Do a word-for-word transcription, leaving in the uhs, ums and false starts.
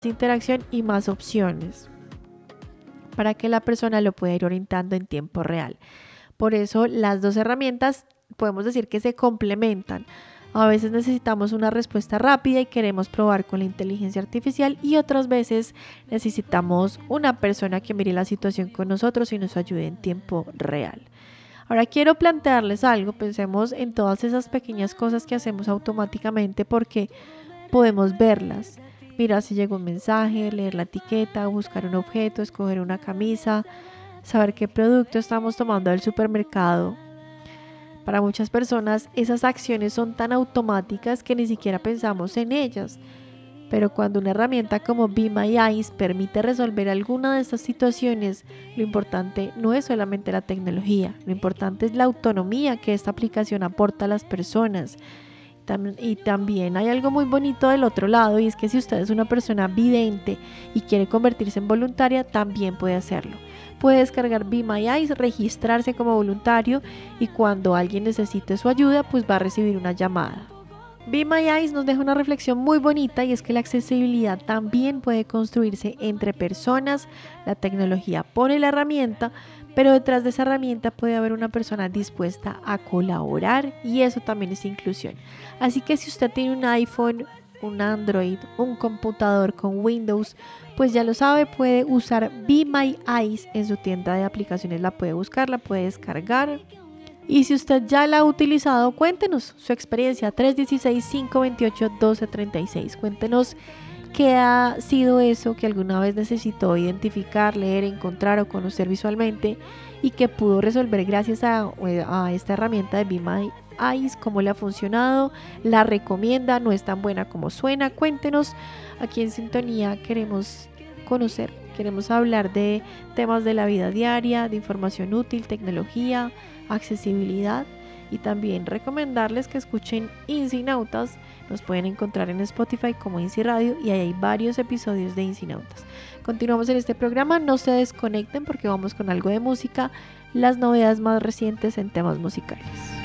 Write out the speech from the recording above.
interacción y más opciones para que la persona lo pueda ir orientando en tiempo real. Por eso las dos herramientas podemos decir que se complementan. A veces necesitamos una respuesta rápida y queremos probar con la inteligencia artificial, y otras veces necesitamos una persona que mire la situación con nosotros y nos ayude en tiempo real. Ahora quiero plantearles algo. Pensemos en todas esas pequeñas cosas que hacemos automáticamente porque podemos verlas. Mirar si llegó un mensaje, leer la etiqueta, buscar un objeto, escoger una camisa, saber qué producto estamos tomando del supermercado. Para muchas personas esas acciones son tan automáticas que ni siquiera pensamos en ellas. Pero cuando una herramienta como Be My Eyes permite resolver alguna de estas situaciones, lo importante no es solamente la tecnología, lo importante es la autonomía que esta aplicación aporta a las personas. Y también hay algo muy bonito del otro lado, y es que si usted es una persona vidente y quiere convertirse en voluntaria, también puede hacerlo. Puede descargar Be My Eyes, registrarse como voluntario, y cuando alguien necesite su ayuda, pues va a recibir una llamada. Be My Eyes nos deja una reflexión muy bonita, y es que la accesibilidad también puede construirse entre personas. La tecnología pone la herramienta, pero detrás de esa herramienta puede haber una persona dispuesta a colaborar, y eso también es inclusión. Así que si usted tiene un iPhone, un Android, un computador con Windows, pues ya lo sabe, puede usar Be My Eyes en su tienda de aplicaciones. La puede buscar, la puede descargar. Y si usted ya la ha utilizado, cuéntenos su experiencia. Tres uno seis, cinco dos ocho, uno dos tres seis. Cuéntenos qué ha sido eso que alguna vez necesitó identificar, leer, encontrar o conocer visualmente, y que pudo resolver gracias a, a esta herramienta de Be My Eyes. Cómo le ha funcionado, la recomienda, no es tan buena como suena. Cuéntenos. Aquí en Sintonía queremos conocer, queremos hablar de temas de la vida diaria, de información útil, tecnología, accesibilidad, y también recomendarles que escuchen Incinautas. Nos pueden encontrar en Spotify como Inci Radio, y ahí hay varios episodios de Incinautas. Continuamos en este programa, no se desconecten porque vamos con algo de música, las novedades más recientes en temas musicales.